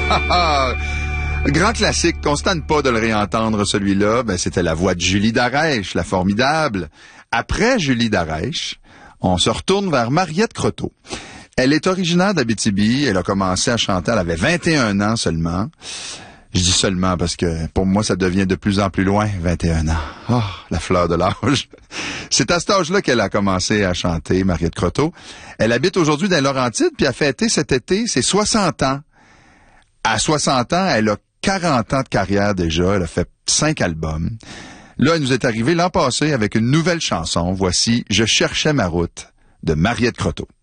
Grand classique, qu'on se tente pas de le réentendre, celui-là. C'était la voix de Julie Darèche, la formidable. Après Julie Darèche, on se retourne vers Mariette Croteau. Elle est originaire d'Abitibi. Elle a commencé à chanter, elle avait 21 ans seulement. Je dis seulement parce que pour moi, ça devient de plus en plus loin, 21 ans. Oh, la fleur de l'âge. C'est à cet âge-là qu'elle a commencé à chanter, Mariette Croteau. Elle habite aujourd'hui dans les Laurentides, puis a fêté cet été ses 60 ans. À 60 ans, elle a 40 ans de carrière déjà. Elle a fait 5 albums. Là, elle nous est arrivée l'an passé avec une nouvelle chanson. Voici « Je cherchais ma route » de Mariette Croteau.